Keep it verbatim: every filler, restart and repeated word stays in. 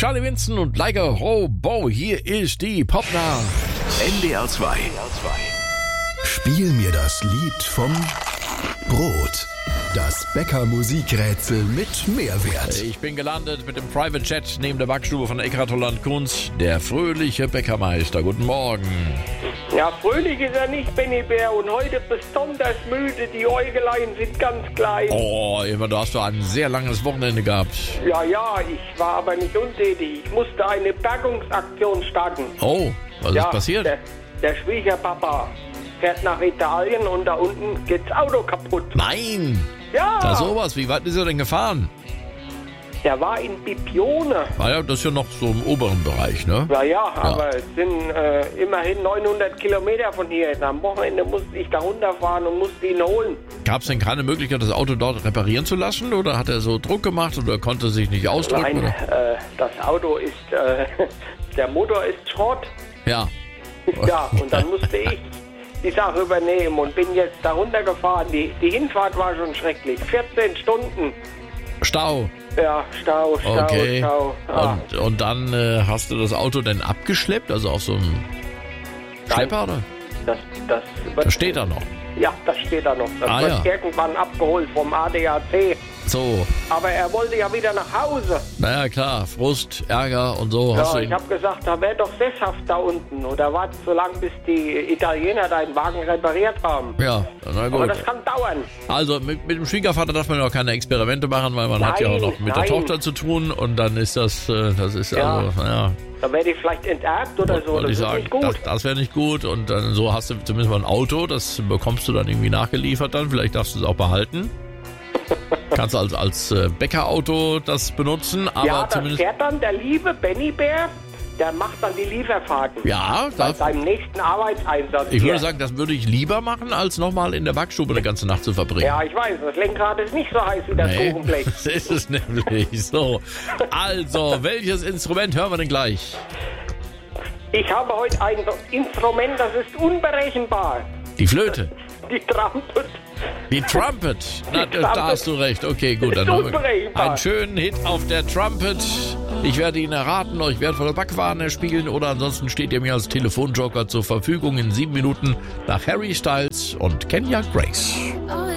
Charlie Winston und Like a Hobo. Hier ist die Popnacht. N D R zwei. Spiel mir das Lied vom Brot. Das Bäcker-Musikrätsel mit Mehrwert. Ich bin gelandet mit dem Private Jet neben der Backstube von Eckhard Holland Kunz. Der fröhliche Bäckermeister. Guten Morgen. Ja, fröhlich ist er nicht, Benny Bär, und heute besonders müde. Die Äugelein sind ganz klein. Oh, immer, du hast doch ein sehr langes Wochenende gehabt. Ja, ja, ich war aber nicht untätig. Ich musste eine Bergungsaktion starten. Oh, was ja, ist passiert? Der, der Schwiegerpapa fährt nach Italien und da unten geht das Auto kaputt. Nein! Ja! Da sowas. Wie weit ist er denn gefahren? Der war in Bibione. Ah ja, das ist ja noch so im oberen Bereich, ne? Ja, ja, aber es sind äh, immerhin neunhundert Kilometer von hier. Am Wochenende musste ich da runterfahren und musste ihn holen. Gab es denn keine Möglichkeit, das Auto dort reparieren zu lassen? Oder hat er so Druck gemacht oder konnte sich nicht ausdrücken? Nein, oder? Äh, das Auto ist, äh, der Motor ist Schrott. Ja. Ja, und dann musste ich die Sache übernehmen und bin jetzt da runtergefahren. Die, die Hinfahrt war schon schrecklich. vierzehn Stunden. Stau. Ja, Stau, Stau, Okay. Stau. Ah. Und, und dann äh, hast du das Auto denn abgeschleppt? Also auf so einem Schlepper, oder? Das, das, wird, Das steht da noch. Ja, das steht da noch. Das Ah, wird ja. irgendwann abgeholt vom A D A C. So. Aber er wollte ja wieder nach Hause. Naja, klar. Frust, Ärger und so. Hast Ja, du ich ihn- habe gesagt, da wäre doch sesshaft da unten. Oder wartet so lange, bis die Italiener deinen Wagen repariert haben. Ja, na Aber gut. das kann dauern. Also mit, mit dem Schwiegervater darf man ja auch keine Experimente machen, weil man hat ja auch Nein, noch mit der nein. Tochter zu tun und dann ist das, äh, das ist Ja. also, naja, Da werde ich vielleicht enterbt oder so. wollte Das ich ist sagen, nicht gut. das, das wäre nicht gut und dann so hast du zumindest mal ein Auto, das bekommst du dann irgendwie nachgeliefert dann, vielleicht darfst du es auch behalten. Kannst du als, als äh, Bäckerauto das benutzen, aber ja, das zumindest... fährt dann der liebe Benny Bär, der macht dann die Lieferfahrten. Ja, Bei das, seinem nächsten Arbeitseinsatz. ich würde hier. sagen, das würde ich lieber machen, als nochmal in der Backstube eine ganze Nacht zu verbringen. Ja, ich weiß, das Lenkrad ist nicht so heiß wie das Nee, Kuchenblech. das ist es nämlich. So, also, welches Instrument hören wir denn gleich? Ich habe heute ein Instrument, das ist unberechenbar. Die Flöte. Die Trumpet. Die Trumpet. Na, Die da Trumpet. hast du recht. Okay, gut. Dann Ist haben wir unberechenbar. einen schönen Hit auf der Trumpet. Ich werde ihn erraten, euch wertvolle Backwaren erspielen oder ansonsten steht ihr mir als Telefonjoker zur Verfügung in sieben Minuten nach Harry Styles und Kenya Grace.